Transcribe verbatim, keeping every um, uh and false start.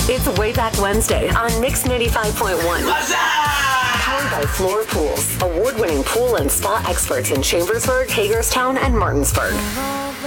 It's Way Back Wednesday on Mix ninety-five point one. Powered by Floor Pools, award-winning pool and spa experts in Chambersburg, Hagerstown, and Martinsburg.